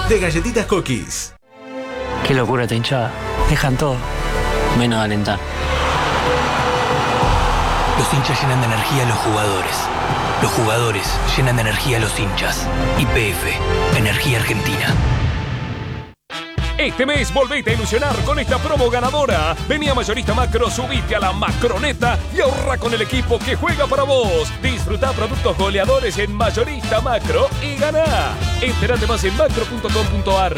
de Galletitas Cookies. Qué locura esta hinchada. Dejan todo, menos alentar. Los hinchas llenan de energía a los jugadores. Los jugadores llenan de energía a los hinchas. YPF, Energía Argentina. Este mes volvete a ilusionar con esta promo ganadora. Vení a Mayorista Macro, subite a la Macroneta y ahorra con el equipo que juega para vos. Disfrutá productos goleadores en Mayorista Macro y ganá. Entérate más en macro.com.ar.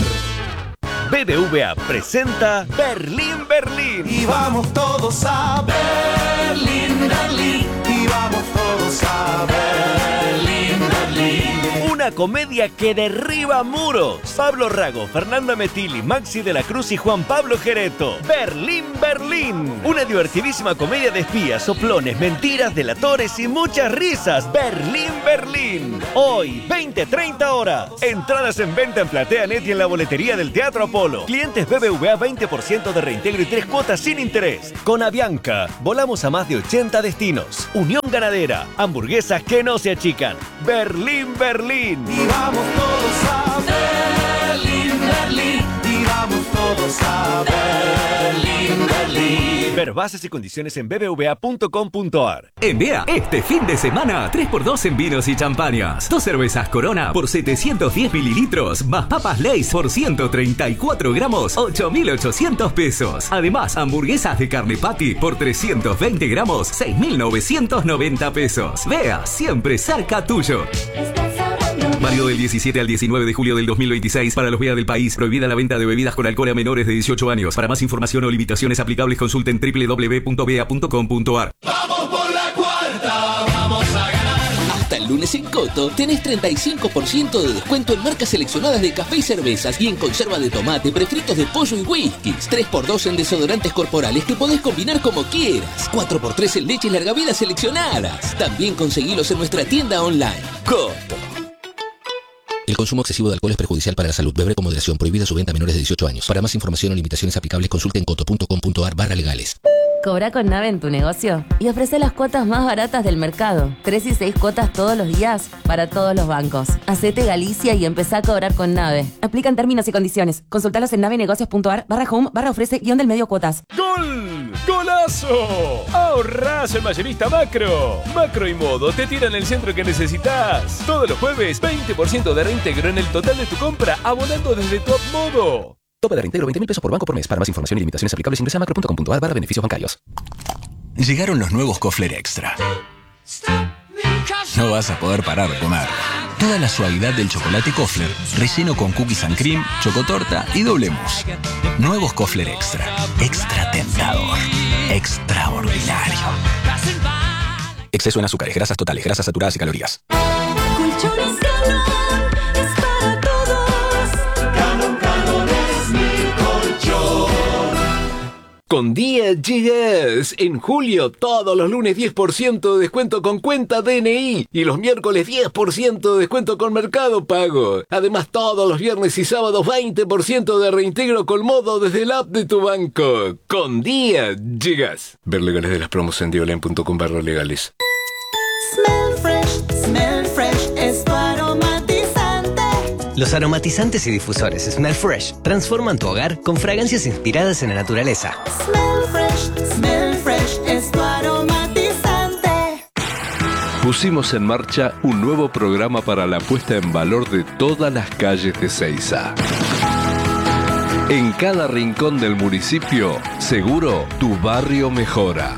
BBVA presenta Berlín, Berlín. Y vamos todos a Berlín, Berlín. Y vamos todos a Berlín, Berlín. Una comedia que derriba muros. Pablo Rago, Fernanda Metilli, Maxi de la Cruz y Juan Pablo Gereto. Berlín, Berlín. Una divertidísima comedia de espías, soplones, mentiras, delatores y muchas risas. Berlín, Berlín. Hoy, 20-30 horas. Entradas en venta en PlateaNet y en la boletería del Teatro Apolo. Clientes BBVA 20% de reintegro y 3 cuotas sin interés. Con Avianca, volamos a más de 80 destinos. Unión Ganadera, hamburguesas que no se achican. Berlín, Berlín. Y vamos todos a Berlín, Berlín. Y vamos todos a Berlín, Berlín. Ver bases y condiciones en bbva.com.ar. En BEA, este fin de semana, 3x2 en vinos y champañas. 2 cervezas Corona por 710 mililitros, más papas Lay's por 134 gramos, 8.800 pesos. Además, hamburguesas de carne patty por 320 gramos, 6.990 pesos. BEA, siempre cerca tuyo. Válido del 17 al 19 de julio del 2026 para los BEA del país. Prohibida la venta de bebidas con alcohol a menores de 18 años. Para más información o limitaciones aplicables, consulten www.bea.com.ar. Vamos por la cuarta, vamos a ganar. Hasta el lunes en Coto tenés 35% de descuento en marcas seleccionadas de café y cervezas y en conserva de tomate, prefritos de pollo y whiskies. 3x2 en desodorantes corporales que podés combinar como quieras. 4x3 en leches larga vida seleccionadas. También conseguilos en nuestra tienda online. Coto. El consumo excesivo de alcohol es perjudicial para la salud. Beber con moderación. Prohibida su venta a menores de 18 años. Para más información o limitaciones aplicables, consulte en coto.com.ar/legales. Cobra con Nave en tu negocio y ofrece las cuotas más baratas del mercado. 3 y 6 cuotas todos los días para todos los bancos. Hacete Galicia y empezá a cobrar con Nave. Aplican términos y condiciones. Consultalos en navenegocios.ar/home/ofrece-del-medio cuotas. ¡Gol! ¡Golazo! Ahorrás en Mayorista Macro. Macro y Modo te tiran el centro que necesitas. Todos los jueves, 20% de reintegro en el total de tu compra, abonando desde Top Modo. Tope de reintegro 20.000 pesos por banco por mes. Para más información y limitaciones aplicables, ingresa a macro.com.ar/beneficios bancarios. Llegaron los nuevos Kofler Extra. No vas a poder parar de comer. Toda la suavidad del chocolate Kofler, relleno con cookies and cream, chocotorta y doble mousse. Nuevos Kofler Extra. Extra tentador. Extraordinario. Exceso en azúcares, grasas totales, grasas saturadas y calorías. Colchones Galón es para todos. Galón es mi colchón. Con Día GS, en julio todos los lunes 10% de descuento con cuenta DNI y los miércoles 10% de descuento con Mercado Pago. Además todos los viernes y sábados 20% de reintegro con Modo desde el app de tu banco. Con Día GS. Ver legales de las promos en dioline.com/legales. Smell fresh es tu aromatizante. Los aromatizantes y difusores Smell Fresh transforman tu hogar con fragancias inspiradas en la naturaleza. Smell fresh es tu aromatizante. Pusimos en marcha un nuevo programa para la puesta en valor de todas las calles de Seiza. En cada rincón del municipio, seguro tu barrio mejora.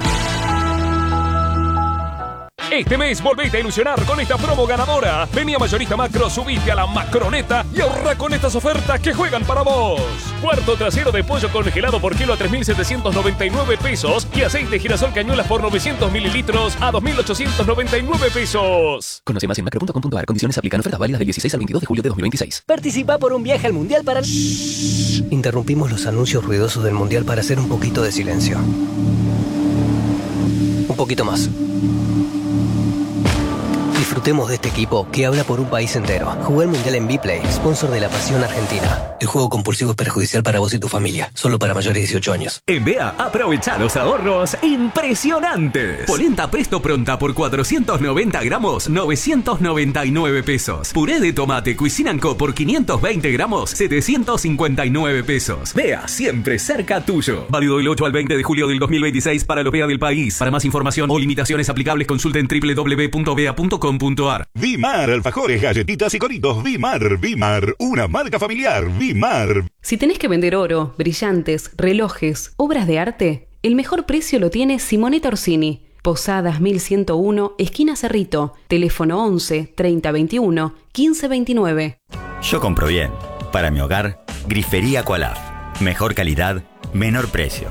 Este mes volvete a ilusionar con esta promo ganadora. Vení a Mayorista Macro, subite a la Macroneta y ahorra con estas ofertas que juegan para vos. Cuarto trasero de pollo congelado por kilo a 3.799 pesos y aceite girasol cañuelas por 900 mililitros a 2.899 pesos. Conoce más en macro.com.ar. Condiciones aplican. Ofertas válidas del 16 al 22 de julio de 2026. Participa por un viaje al Mundial para... Interrumpimos los anuncios ruidosos del Mundial para hacer un poquito de silencio. Un poquito más. Disfrutemos de este equipo que habla por un país entero. Jugué el Mundial en Vplay, sponsor de la Pasión Argentina. El juego compulsivo es perjudicial para vos y tu familia. Solo para mayores de 18 años. En Bea, aprovecha los ahorros impresionantes. Polenta Presto Pronta por 490 gramos, 999 pesos. Puré de tomate Cuisine & Co por 520 gramos, 759 pesos. Bea, siempre cerca tuyo. Válido del 8 al 20 de julio del 2026 para los Bea del país. Para más información o limitaciones aplicables, consulten www.bea.com.ar. Vimar, alfajores, galletitas y coritos. Vimar, una marca familiar. Vimar. Si tenés que vender oro, brillantes, relojes, obras de arte, el mejor precio lo tiene Simonetta Orsini. Posadas 1101, esquina Cerrito. Teléfono 11 30 21 15 29. Yo compro bien. Para mi hogar, Grifería Aqualaf. Mejor calidad, menor precio.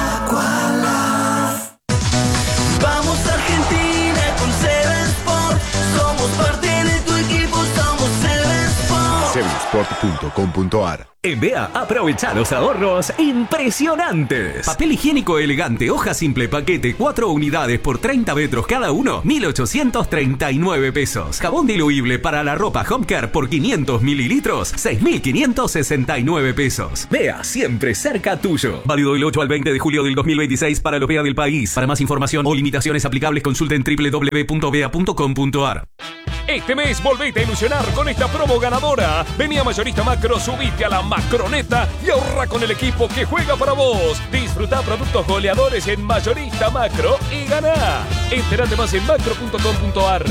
Vamos Argentina con Seven Sport. Somos parte de tu equipo, somos Seven Sport. Sevensport.com.ar. En Bea, aprovecha los ahorros impresionantes. Papel higiénico elegante, hoja simple, paquete, 4 unidades por 30 metros cada uno, 1.839 pesos. Jabón diluible para la ropa Home Care por 500 mililitros, 6.569 pesos. Bea, siempre cerca tuyo. Válido del 8 al 20 de julio del 2026 para los Bea del país. Para más información o limitaciones aplicables, consulten www.bea.com.ar. Este mes volvete a ilusionar con esta promo ganadora. Vení a Mayorista Macro, subite a la Macroneta y ahorra con el equipo que juega para vos. Disfruta productos goleadores en Mayorista Macro y ganá. Entérate más en macro.com.ar.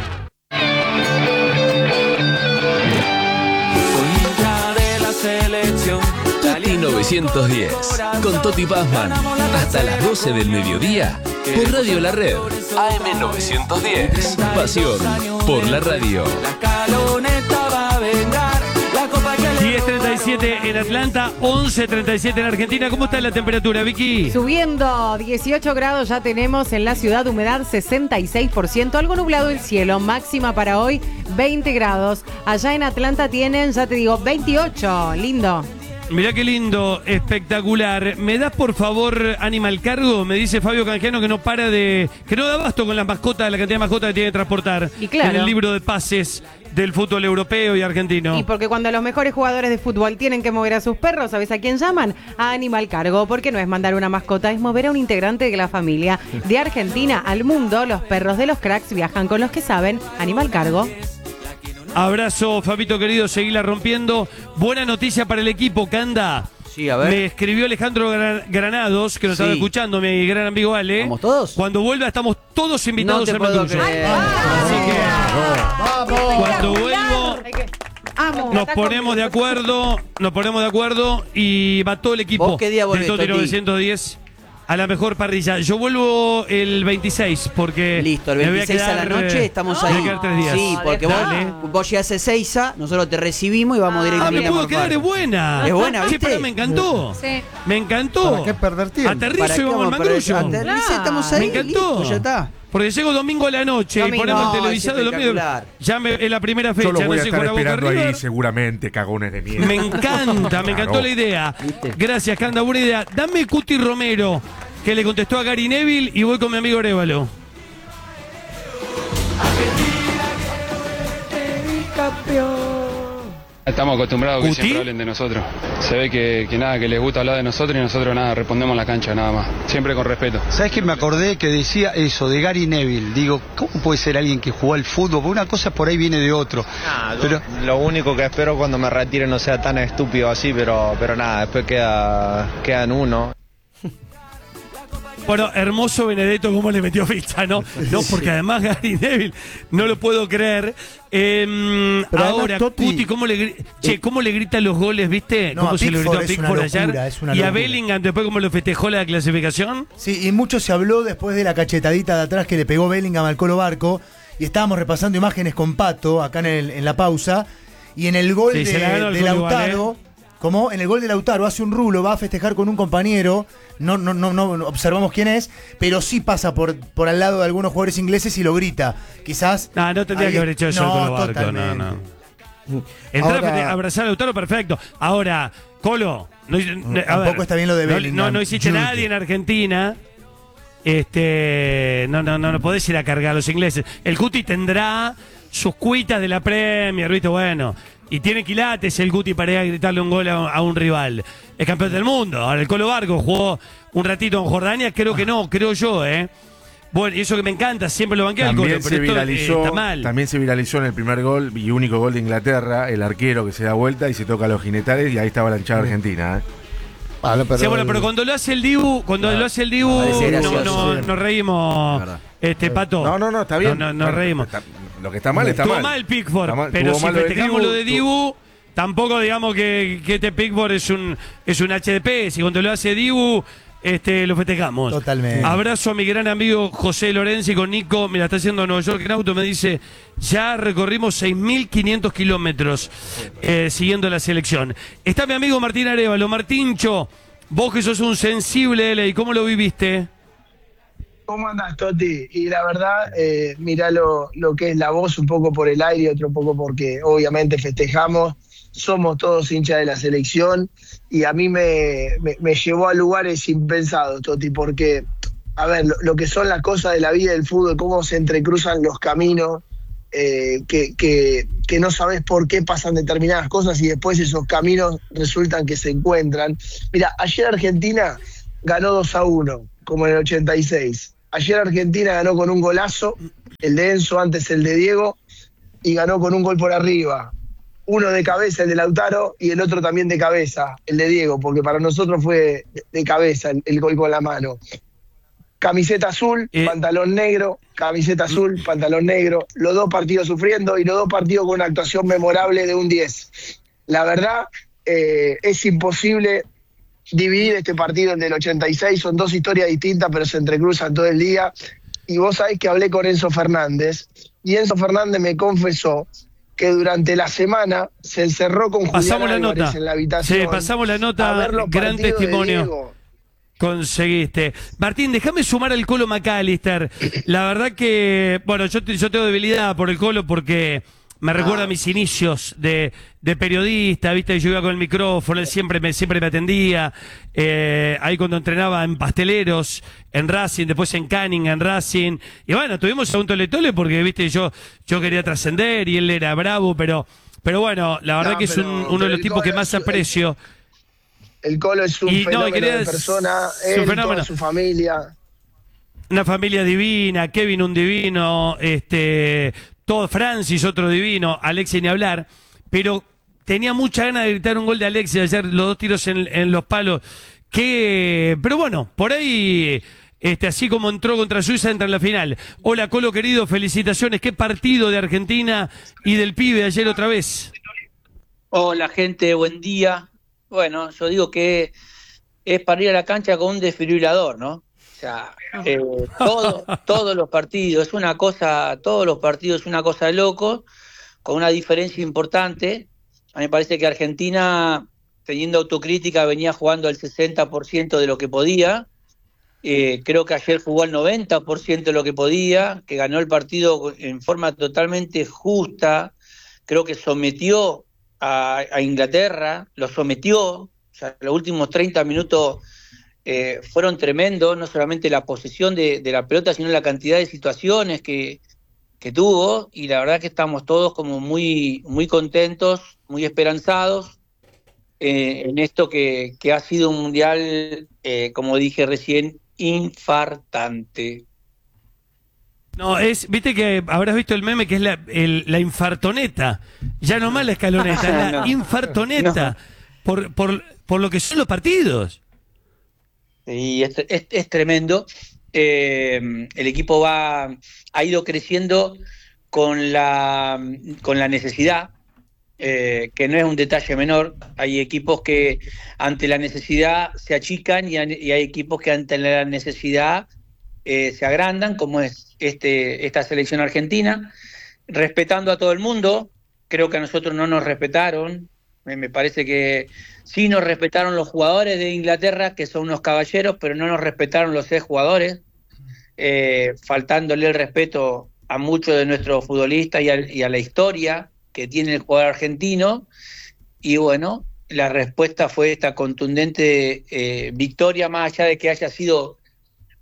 Toti 910 con Toti Pazman hasta las 12 del mediodía por Radio La Red. AM 910. Pasión por la radio. 10:37 en Atlanta, 11:37 en Argentina. ¿Cómo está la temperatura, Vicky? Subiendo 18 grados ya tenemos en la ciudad, humedad 66%, algo nublado el cielo, máxima para hoy 20 grados. Allá en Atlanta tienen, ya te digo, 28, lindo. Mirá qué lindo, espectacular. ¿Me das por favor Animal Cargo? Me dice Fabio Canjiano que no para de... que no da abasto con las mascotas, la cantidad de mascotas que tiene que transportar. Y claro, en el libro de pases del fútbol europeo y argentino. Y porque cuando los mejores jugadores de fútbol tienen que mover a sus perros, ¿sabes a quién llaman? A Animal Cargo, porque no es mandar una mascota, es mover a un integrante de la familia. De Argentina al mundo, los perros de los cracks viajan con los que saben. Animal Cargo. Abrazo, Fabito querido, seguila rompiendo. Buena noticia para el equipo, Canda. Sí, a ver. Me escribió Alejandro Granados, que nos estaba escuchando, mi gran amigo Ale. ¿Vamos todos? Cuando vuelva estamos todos invitados No te al puedo Mercurio. creer. Así que cuando vuelvo Amo. nos ponemos de acuerdo y va todo el equipo ¿Vos qué día volvés, del Toti Toti? 910 a la mejor parrilla. Yo vuelvo el 26 porque Listo, el me voy 26 a la noche estamos me voy ahí. a quedar 3 días. Sí, porque vos llegás a Ezeiza, nosotros te recibimos y vamos directamente me puedo a quedar, es buena. Es buena, ¿viste? Sí, pero me encantó. Sí. Me encantó. ¿Para qué perder tiempo? Aterrizo ¿Para y qué vamos al vamos a perder? Mangrullo. Aterriza, estamos ahí, Me encantó. listo, ya está. Porque llego domingo a la noche y Domingo. ponemos el No, televisado es los medios. espectacular. Ya es la primera fecha. Yo lo voy no a sé, estar con la Boca esperando ahí River. seguramente, cagones de mierda. Me encanta, me encantó la idea. Gracias, Canda, buena idea. Dame Cuti Romero, que le contestó a Gary Neville, y voy con mi amigo Arévalo. Estamos acostumbrados a que ¿Cuti? siempre hablen de nosotros. Se ve que nada, que les gusta hablar de nosotros y nosotros nada, respondemos en la cancha nada más. Siempre con respeto. ¿Sabes que me acordé que decía eso de Gary Neville? Digo, ¿cómo puede ser alguien que jugó al fútbol? Porque una cosa por ahí viene de otro. Pero Lo único que espero cuando me retire no sea tan estúpido así, pero nada, después queda en uno. Bueno, hermoso Benedetto cómo le metió ficha, ¿no? No, porque además Gary Neville, no lo puedo creer. Ahora, Cuti, ¿cómo le grita los goles, viste? No, ¿Cómo se lo gritó a Pickford es una Pickford ayer? locura, es una Y a locura. Bellingham después cómo lo festejó la clasificación. Sí, y mucho se habló después de la cachetadita de atrás que le pegó Bellingham al Colo Barco. Y estábamos repasando imágenes con Pato acá en la pausa. Y en el gol Sí, se la ganó el de gol Lautaro, igual, como en el gol de Lautaro hace un rulo, va a festejar con un compañero. No observamos quién es, pero sí pasa por al lado de algunos jugadores ingleses y lo grita. Quizás. No tendría que haber hecho eso el Colo Barco, totalmente. no. Entrar Ahora- a abrazar a Lautaro, perfecto. Ahora, Colo, a Tampoco ver, está bien lo de Bellingham. No hiciste Jude. nadie en Argentina. No podés ir a cargar a los ingleses. El Guti tendrá sus cuitas de la Premier, ¿viste? Bueno, y tiene quilates el Guti para ir a gritarle un gol a un rival. Es campeón del mundo. Ahora el Colo Vargo jugó un ratito en Jordania, creo yo, Bueno, y eso que me encanta, siempre lo banqué al Colo, pero esto está mal. También se viralizó en el primer gol y único gol de Inglaterra, el arquero que se da vuelta y se toca a los jinetales y ahí estaba la hinchada argentina, pero cuando lo hace el Dibu, nos reímos, Pato. No, está bien. Nos reímos. Lo que está mal está mal. Estuvo mal Pickford, pero si festejamos lo de Dibu, tampoco digamos que este Pickford es un HDP. Si cuando lo hace Dibu, lo festejamos. Totalmente. Abrazo a mi gran amigo José Lorenzi con Nico. Mira, está haciendo Nueva York en auto. Me dice, ya recorrimos 6.500 kilómetros siguiendo la selección. Está mi amigo Martín Arévalo. Martíncho, vos que sos un sensible, ¿y cómo lo viviste? ¿Cómo andás, Toti? Y la verdad, mirá lo que es la voz, un poco por el aire, otro poco porque obviamente festejamos. Somos todos hinchas de la selección y a mí me llevó a lugares impensados, Toti, porque, a ver, lo que son las cosas de la vida del fútbol, cómo se entrecruzan los caminos, que no sabes por qué pasan determinadas cosas y después esos caminos resultan que se encuentran. Mira, ayer Argentina ganó 2-1, como en el 86. Ayer Argentina ganó con un golazo, el de Enzo, antes el de Diego, y ganó con un gol por arriba. Uno de cabeza, el de Lautaro, y el otro también de cabeza, el de Diego, porque para nosotros fue de cabeza el gol con la mano. Camiseta azul, pantalón negro, camiseta azul, pantalón negro, los dos partidos sufriendo y los dos partidos con una actuación memorable de un 10. La verdad, es imposible dividir este partido del 86, son dos historias distintas, pero se entrecruzan todo el día. Y vos sabés que hablé con Enzo Fernández, y Enzo Fernández me confesó que durante la semana se encerró con Julián Álvarez en la habitación. Sí, pasamos la nota, gran testimonio. Conseguiste. Martín, déjame sumar al Colo McAllister. La verdad que, bueno, yo tengo debilidad por el Colo porque me recuerda a mis inicios de periodista, viste, yo iba con el micrófono, él siempre me atendía, ahí cuando entrenaba en Pasteleros, en Racing, después en Canning, en Racing, y bueno, tuvimos a un tole porque, viste, yo quería trascender y él era bravo, pero bueno, la verdad que es uno de los tipos que más aprecio. El Colo es un fenómeno de persona, él, toda su familia. Una familia divina, Kevin un divino, todo Francis otro divino, Alexis ni hablar, pero tenía mucha ganas de gritar un gol de Alexis ayer, los dos tiros en los palos, pero bueno, por ahí, así como entró contra Suiza, entra en la final. Hola Colo querido, felicitaciones, qué partido de Argentina y del pibe ayer otra vez. Hola gente, buen día. Bueno, yo digo que es para ir a la cancha con un desfibrilador, ¿no? O sea, todos los partidos es una cosa, de loco, con una diferencia importante. A mí me parece que Argentina, teniendo autocrítica, venía jugando al 60% de lo que podía. Creo que ayer jugó al 90% de lo que podía, que ganó el partido en forma totalmente justa. Creo que sometió a Inglaterra, lo sometió. O sea, los últimos 30 minutos fueron tremendos, no solamente la posesión de la pelota, sino la cantidad de situaciones que tuvo, y la verdad que estamos todos como muy, muy contentos, muy esperanzados en esto que ha sido un mundial, como dije recién, infartante. No, viste que habrás visto el meme que es la infartoneta, ya no más la escaloneta, es la infartoneta, por lo que son los partidos. Sí, es tremendo. El equipo ha ido creciendo con la necesidad, que no es un detalle menor. Hay equipos que ante la necesidad se achican y hay equipos que ante la necesidad se agrandan, como es esta selección argentina, respetando a todo el mundo. Creo que a nosotros no nos respetaron. Me parece que sí nos respetaron los jugadores de Inglaterra, que son unos caballeros, pero no nos respetaron los jugadores, faltándole el respeto a muchos de nuestros futbolistas y a la historia que tiene el jugador argentino. Y bueno, la respuesta fue esta contundente victoria, más allá de que haya sido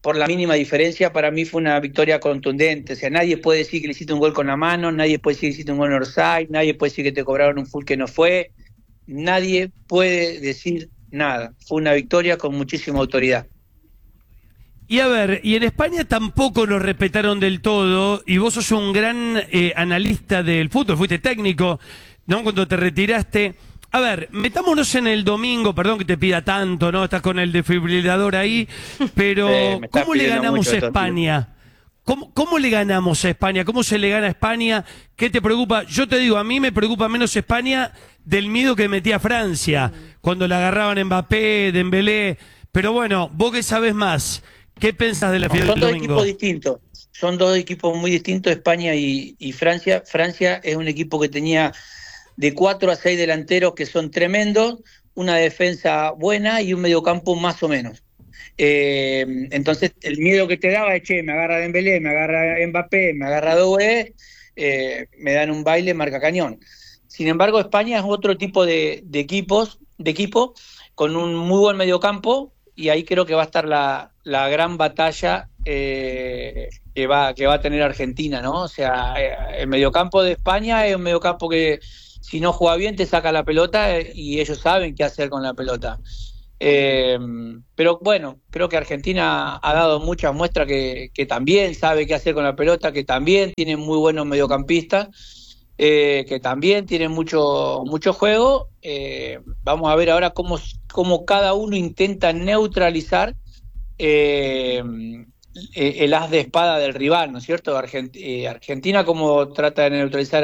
por la mínima diferencia. Para mí fue una victoria contundente. O sea, nadie puede decir que le hiciste un gol con la mano, nadie puede decir que hiciste un gol en offside, nadie puede decir que te cobraron un full que no fue. Nadie puede decir nada. Fue una victoria con muchísima autoridad. Y a ver, y en España tampoco nos respetaron del todo, y vos sos un gran analista del fútbol, fuiste técnico, ¿no? Cuando te retiraste. A ver, metámonos en el domingo, perdón que te pida tanto, ¿no? Estás con el desfibrilador ahí, pero ¿cómo le ganamos a España? ¿Cómo le ganamos a España? ¿Cómo se le gana a España? ¿Qué te preocupa? Yo te digo, a mí me preocupa menos España del miedo que metía Francia, cuando la agarraban Mbappé, Dembélé, pero bueno, vos que sabés más, ¿qué pensás de la final del domingo? Son dos equipos distintos, son dos equipos muy distintos, España y Francia. Francia es un equipo que tenía de 4 a 6 delanteros que son tremendos, una defensa buena y un mediocampo más o menos. Entonces el miedo que te daba es, che, me agarra Dembélé, me agarra Mbappé, me agarra Doué, me dan un baile marca cañón. Sin embargo, España es otro tipo de equipo con un muy buen mediocampo, y ahí creo que va a estar la gran batalla que va a tener Argentina, ¿no? O sea, el mediocampo de España es un mediocampo que si no juega bien te saca la pelota, y ellos saben qué hacer con la pelota. Pero bueno, creo que Argentina ha dado muchas muestras que también sabe qué hacer con la pelota, que también tiene muy buenos mediocampistas, que también tienen mucho juego. Vamos a ver ahora cómo cada uno intenta neutralizar el as de espada del rival, ¿no es cierto? Argentina como trata de neutralizar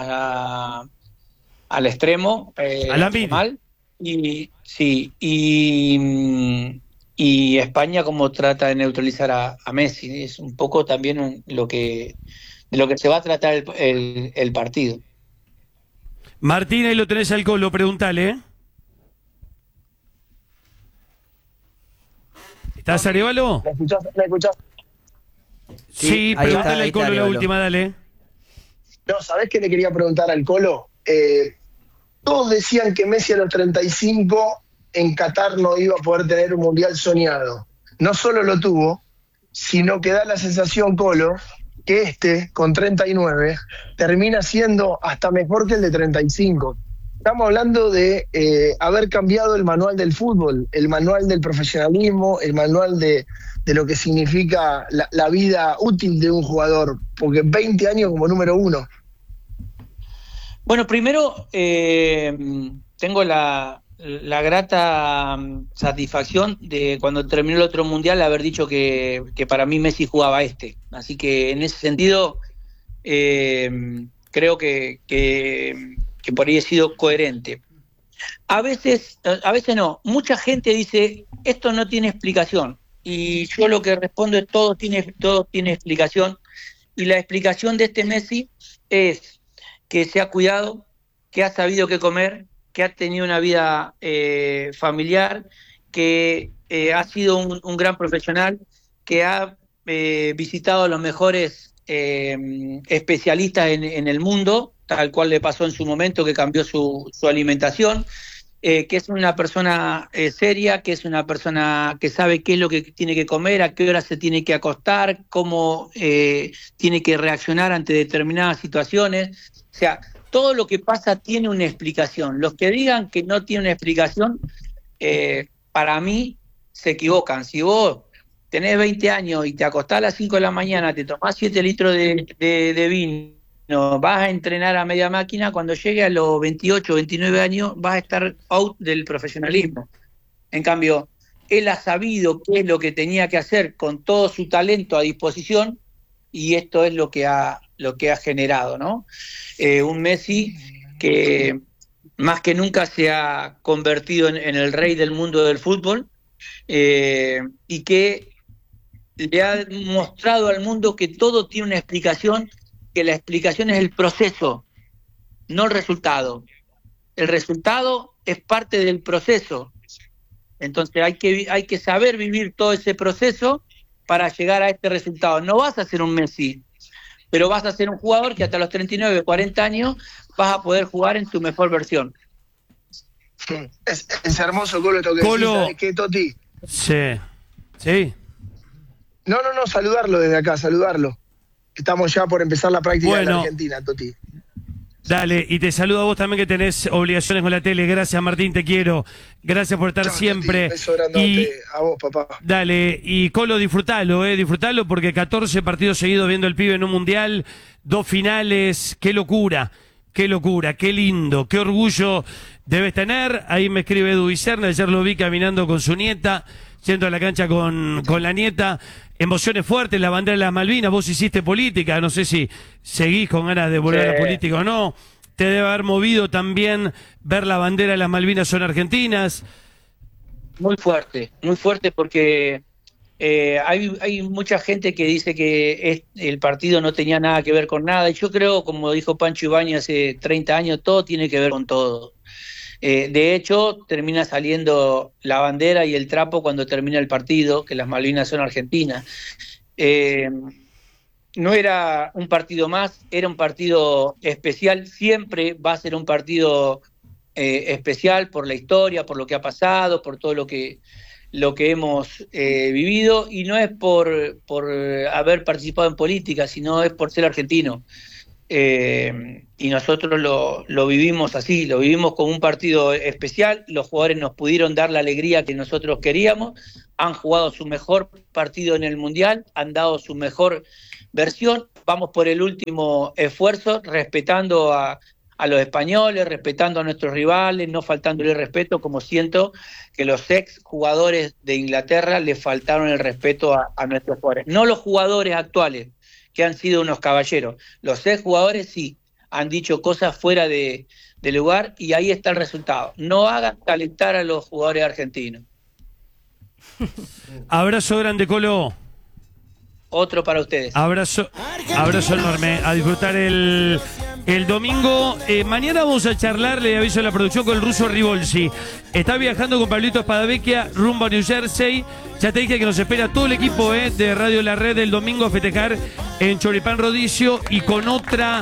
al extremo, mal, y sí, y España como trata de neutralizar a Messi. Es un poco también de lo que se va a tratar el partido. Martín, ahí lo tenés al Colo, preguntale, ¿eh? ¿Estás, Arevalo? ¿Me escuchás? Sí, preguntale al Colo la última, dale. No, ¿sabés qué le quería preguntar al Colo? Todos decían que Messi a los 35 en Qatar no iba a poder tener un mundial soñado. No solo lo tuvo, sino que da la sensación, Colo, que con 39, termina siendo hasta mejor que el de 35. Estamos hablando de haber cambiado el manual del fútbol, el manual del profesionalismo, el manual de lo que significa la vida útil de un jugador, porque 20 años como número 1. Bueno, primero tengo la grata satisfacción de cuando terminó el otro mundial haber dicho que para mí Messi jugaba así que en ese sentido creo que por ahí he sido coherente. A veces no, mucha gente dice esto no tiene explicación, y yo lo que respondo es todo tiene explicación, y la explicación de Messi es que se ha cuidado, que ha sabido qué comer, que ha tenido una vida familiar, que ha sido un gran profesional, que ha visitado a los mejores especialistas en el mundo, tal cual le pasó en su momento, que cambió su alimentación, que es una persona seria, que es una persona que sabe qué es lo que tiene que comer, a qué hora se tiene que acostar, cómo tiene que reaccionar ante determinadas situaciones. O sea, todo lo que pasa tiene una explicación. Los que digan que no tiene una explicación, para mí se equivocan. Si vos tenés 20 años y te acostás a las 5 de la mañana, te tomás 7 litros de vino, vas a entrenar a media máquina, cuando llegue a los 28, 29 años vas a estar out del profesionalismo. En cambio, él ha sabido qué es lo que tenía que hacer con todo su talento a disposición, y esto es lo que ha generado, ¿no? Un Messi que más que nunca se ha convertido en el rey del mundo del fútbol, y que le ha mostrado al mundo que todo tiene una explicación, que la explicación es el proceso, no el resultado. El resultado es parte del proceso. Entonces hay que saber vivir todo ese proceso para llegar a este resultado. No vas a ser un Messi, pero vas a ser un jugador que hasta los 39, 40 años vas a poder jugar en tu mejor versión. Es hermoso, Colo, esto que Colo. decís, ¿sabes qué, Toti? Sí. No, saludarlo desde acá, saludarlo. Estamos ya por empezar la práctica en Argentina, Toti. Dale, y te saludo a vos también que tenés obligaciones con la tele. Gracias, Martín, te quiero. Gracias por estar siempre. Un beso grandote a vos, papá. Dale, y Colo, disfrutalo porque 14 partidos seguidos viendo el pibe en un mundial, 2 finales, qué locura, qué lindo, qué orgullo debes tener. Ahí me escribe Edu Vicerna, ayer lo vi caminando con su nieta, yendo a la cancha con la nieta. Emociones fuertes, la bandera de las Malvinas. Vos hiciste política, no sé si seguís con ganas de volver a la política o no. Te debe haber movido también ver la bandera de las Malvinas son argentinas. Muy fuerte porque hay mucha gente que dice que el partido no tenía nada que ver con nada. Y yo creo, como dijo Pancho Ibáñez hace 30 años, todo tiene que ver con todo. De hecho, termina saliendo la bandera y el trapo cuando termina el partido, que las Malvinas son argentinas. No era un partido más, era un partido especial, siempre va a ser un partido especial por la historia, por lo que ha pasado, por todo lo que hemos vivido, y no es por haber participado en política, sino es por ser argentino. Y nosotros lo vivimos así, lo vivimos como un partido especial. Los jugadores nos pudieron dar la alegría que nosotros queríamos, han jugado su mejor partido en el Mundial, han dado su mejor versión. Vamos por el último esfuerzo, respetando a los españoles, respetando a nuestros rivales, no faltándole respeto, como siento que los ex jugadores de Inglaterra le faltaron el respeto a nuestros jugadores. No los jugadores actuales, que han sido unos caballeros. Los ex jugadores sí han dicho cosas fuera de lugar, y ahí está el resultado. No hagan calentar a los jugadores argentinos. Abrazo grande, Colo. Otro para ustedes. Abrazo enorme. A disfrutar el domingo. Mañana vamos a charlar, le aviso a la producción, con el ruso Ribolsi. Está viajando con Pablito Espadavecchia rumbo a New Jersey. Ya te dije que nos espera todo el equipo de Radio La Red el domingo a festejar en Choripán Rodicio, y con otra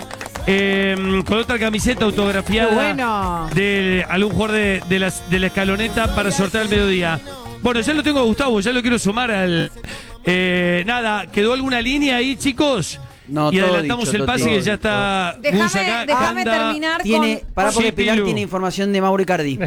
camiseta autografiada de algún jugador de la escaloneta para sortear al mediodía. Bueno, ya lo tengo a Gustavo, ya lo quiero sumar al... nada, ¿quedó alguna línea ahí, chicos? No, y todo adelantamos dicho, el pase, Toti. que ya está. Déjame terminar Para porque Pilar Pilu. tiene información de Mauro Icardi.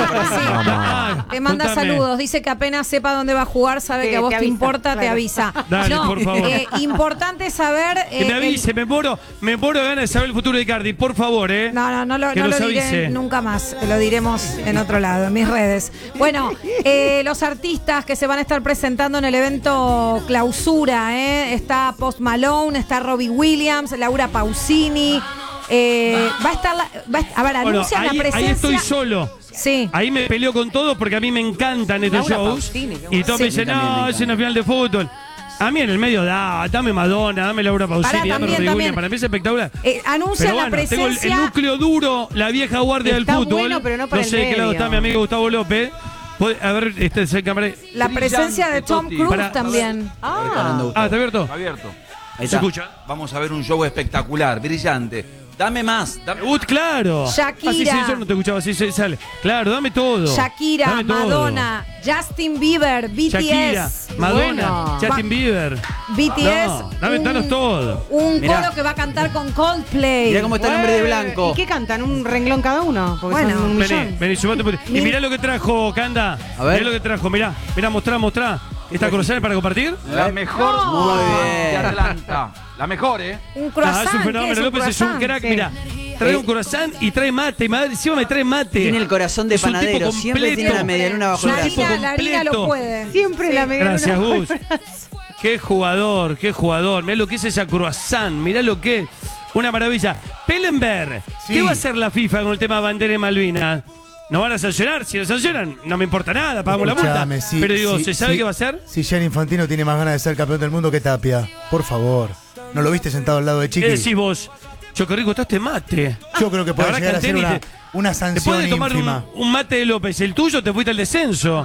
Te manda Contame. saludos, dice que apenas sepa dónde va a jugar, sabe que a vos te avisa, importa, te claro. avisa. Dale, por favor. Importante saber... Que me avise, me muero de ganas de saber el futuro de Icardi, por favor, No lo Que nos diré avise. nunca más, lo diremos en otro lado, en mis redes. Bueno, los artistas que se van a estar presentando en el evento clausura, está Post Malone, está Robbie Williams, Laura Pausini, va a estar, a ver, Bueno, anuncian la presencia... ahí estoy solo. Sí. Ahí me peleo con todos porque a mí me encantan estos Laura shows. Pausini, Y todos me dicen, no, es una final de fútbol. A mí en el medio, dame Madonna, dame Laura Pausini, dame Robbie Williams. Para mí es espectacular. Anuncian Pero la bueno, presencia... tengo el núcleo duro, la vieja guardia Está del fútbol. bueno, pero no para el sé de qué lado medio. está mi amigo Gustavo López. A ver, este es el cámara. La presencia de Tom Cruise también. ¿Está abierto? Está abierto. Ahí se escucha. Vamos a ver un show espectacular, brillante. Dame más. Claro. Shakira. Así yo no te escuchaba, así sale. Claro, dame todo. Shakira, Dame todo. Madonna, Justin Bieber, BTS. Shakira, Madonna, Justin Bieber. BTS. Danos todo. Un Mirá. coro que va a cantar con Coldplay. Mirá cómo está el hombre de blanco. ¿Y qué cantan? ¿Un renglón cada uno? Porque son un millón. Vení, sumate. Y mirá lo que trajo, Canda. A ver. Mirá lo que trajo, mirá, mostrá. ¿Esta croissant para compartir? La mejor Muy de bien. Atlanta. La mejor, Un croissant. Es un ¿qué fenómeno. es un López es un croissant? crack, Sí. mirá. Trae un croissant y trae mate. Encima me trae mate. Tiene el corazón de Es un tipo panadero. Siempre completo. tiene la medialuna bajo el La brazo. harina, la harina lo puede. Siempre la medialuna. Gracias, Gus. Qué jugador. Mirá lo que es esa croissant. Mirá lo que es. Una maravilla. Pellenberg. Sí. ¿Qué va a hacer la FIFA con el tema bandera de Malvinas? ¿No van a sancionar? Si lo sancionan, no me importa nada, pagamos la multa. Escuchame, sí, Pero digo, sí, ¿se sabe sí. qué va a hacer? Si Gianni Infantino tiene más ganas de ser campeón del mundo que Tapia, por favor. ¿No lo viste sentado al lado de Chiqui? ¿Qué decís vos? Choco Rico, está este mate. Yo creo que puede La verdad, llegar a ser Canteni, una sanción después de tomar ínfima. un mate de López, el tuyo te fuiste al descenso.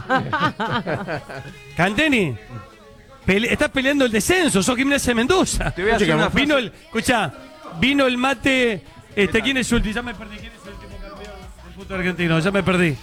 Canteni, estás peleando el descenso, sos Gimnasia de Mendoza. Te voy a hacer una frase. Vino el mate. ¿Quién es último? Ya me perdí. ¿Quién es el último campeón del fútbol argentino? Ya me perdí.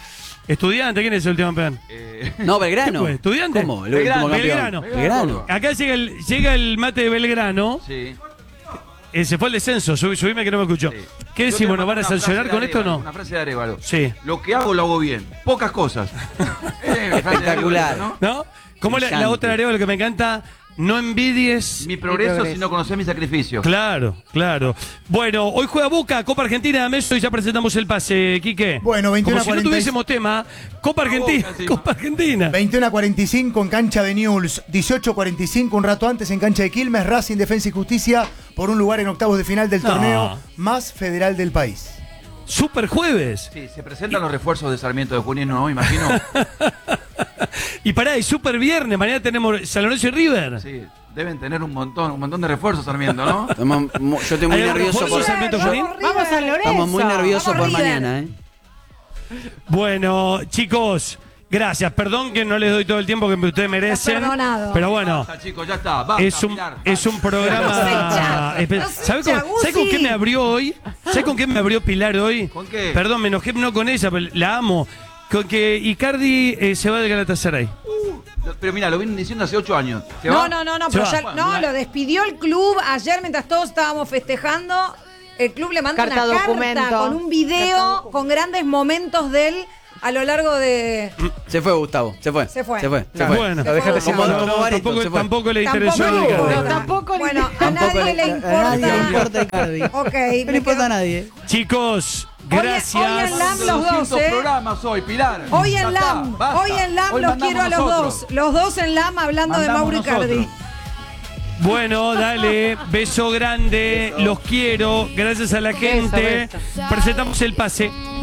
Estudiante, ¿quién es el último campeón? No, Belgrano. ¿Qué fue? ¿Estudiante? ¿Cómo? El último Belgrano. campeón. Belgrano. Acá llega el mate de Belgrano. Sí. Se fue el descenso, subime que no me escuchó. ¿Qué decimos? ¿Nos van a sancionar con esto o no? Una frase de Arevalo. Sí. Lo que hago lo hago bien. Pocas cosas. Espectacular. ¿No? Como la otra Arevalo que me encanta, no envidies mi progreso si no conoces mi sacrificio. Claro, claro. Bueno, hoy juega Boca, Copa Argentina, Meso, y ya presentamos el pase, Quique. Bueno, 21 Como si no tuviésemos tema, Copa Argentina, Copa Argentina. 21:45 en cancha de Newell's, 18:45 un rato antes en cancha de Quilmes, Racing, Defensa y Justicia por un lugar en octavos de final del torneo más federal del país. Super jueves. Sí, se presentan los refuerzos de Sarmiento de Junín, ¿no? Imagino. Y pará, y super viernes, mañana tenemos San Lorenzo y River. Sí, deben tener un montón de refuerzos Sarmiento, ¿no? Yo estoy muy nervioso por Sarmiento Junín. Vamos a Lorenzo. Estamos muy nerviosos por mañana, Bueno, chicos, gracias. Perdón que no les doy todo el tiempo que ustedes merecen. Perdonado. Pero bueno, Basta, chicos, ya está. Basta, es un programa. ¿Sabes con qué me abrió hoy? ¿Sabes con qué me abrió Pilar hoy? ¿Con qué? Perdón, me enojé no con ella, pero la amo. Con que Icardi se va del Galatasaray. Pero mira, lo vienen diciendo hace 8 años. ¿Se No, va? pero ya, lo despidió el club ayer mientras todos estábamos festejando. El club le manda Carta una documento. carta con un video con grandes momentos de él a lo largo de... Se fue, Gustavo. Se fue. Se fue. Bueno, tampoco le interesó. Bueno, a nadie le importa. Icardi. Ok. No le importa a nadie. Chicos, gracias. Hoy en LAM los dos, 200 programas hoy, Pilar. Hoy en Ya LAM, está, basta. hoy en LAM Hoy los mandamos quiero a los nosotros. dos. Los dos en LAM hablando de Mandamos Mauro Icardi. nosotros. Bueno, dale, beso grande, los quiero, gracias a la gente. Presentamos el pase.